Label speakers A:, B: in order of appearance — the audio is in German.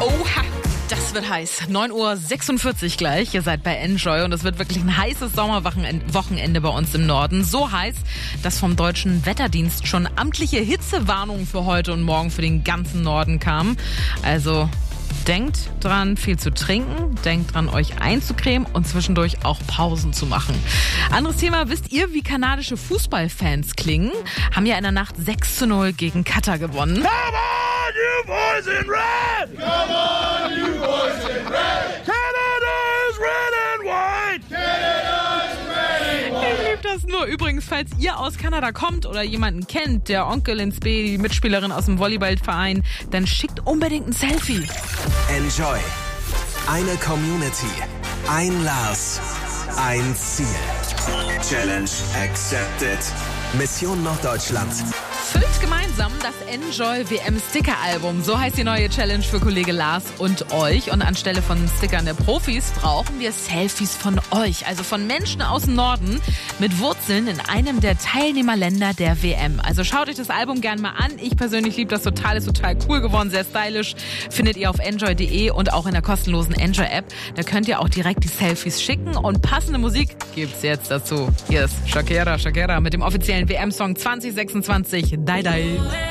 A: Oha, das wird heiß. 9:46 Uhr gleich. Ihr seid bei Enjoy und es wird wirklich ein heißes Sommerwochenende bei uns im Norden. So heiß, dass vom Deutschen Wetterdienst schon amtliche Hitzewarnungen für heute und morgen für den ganzen Norden kamen. Also denkt dran, viel zu trinken, denkt dran, euch einzucremen und zwischendurch auch Pausen zu machen. Anderes Thema, wisst ihr, wie kanadische Fußballfans klingen? Haben ja in der Nacht 6:0 gegen Katar gewonnen.
B: Come on, you boys in red! Come on, you boys in red! Canada is red and white! Canada is red and white!
A: Ich liebe das nur. Übrigens, falls ihr aus Kanada kommt oder jemanden kennt, der Onkel ins B, die Mitspielerin aus dem Volleyballverein, dann schickt unbedingt ein Selfie.
C: Enjoy. Eine Community. Ein Lars. Ein Ziel. Challenge accepted. Mission Norddeutschland.
A: Füllt gemeinsam das Enjoy WM Sticker Album. So heißt die neue Challenge für Kollege Lars und euch. Und anstelle von Stickern der Profis brauchen wir Selfies von euch. Also von Menschen aus dem Norden mit Wurzeln in einem der Teilnehmerländer der WM. Also schaut euch das Album gerne mal an. Ich persönlich liebe das total. Ist total cool geworden, sehr stylisch. Findet ihr auf enjoy.de und auch in der kostenlosen Enjoy App. Da könnt ihr auch direkt die Selfies schicken. Und passende Musik gibt's jetzt dazu. Hier ist Shakira mit dem offiziellen WM-Song 2026. Die Die.